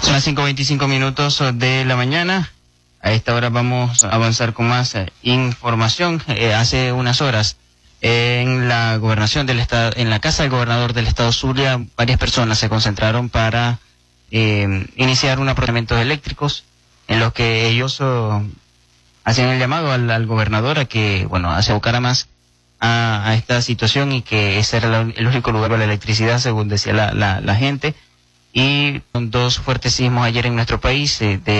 Son las 5:25 de la mañana. A esta hora vamos a avanzar con más información. Hace unas horas, en la gobernación del estado, en la casa del gobernador del estado Zulia, varias personas se concentraron para iniciar un aprovechamiento eléctricos, en los que ellos hacían el llamado al gobernador a que, se abocara más a esta situación, y que ese era el único lugar para la electricidad, según decía la gente. Y con dos fuertes sismos ayer en nuestro país,